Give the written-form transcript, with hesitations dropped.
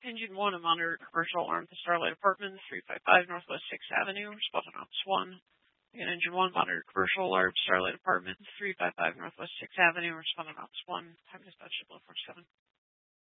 Engine 1, a monitor commercial alarm to Starlight Apartments, 355 Northwest 6th Avenue, responding on this 1. Again, Engine 1, monitor commercial alarm to Starlight Apartments, 355 Northwest 6th Avenue, responding on this 1. Time dispatch to 47.